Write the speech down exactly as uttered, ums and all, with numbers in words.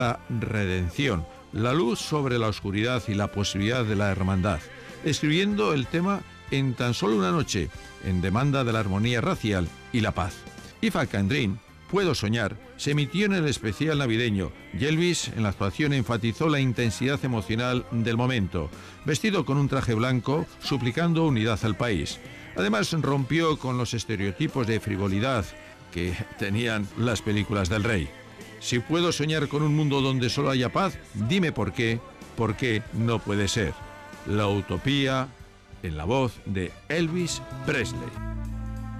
la redención, la luz sobre la oscuridad y la posibilidad de la hermandad, escribiendo el tema en tan solo una noche, en demanda de la armonía racial y la paz. If I Can Dream, Puedo Soñar, se emitió en el especial navideño y Elvis en la actuación enfatizó la intensidad emocional del momento, vestido con un traje blanco, suplicando unidad al país. Además, rompió con los estereotipos de frivolidad que tenían las películas del rey. Si puedo soñar con un mundo donde solo haya paz, dime por qué, por qué no puede ser. La utopía en la voz de Elvis Presley.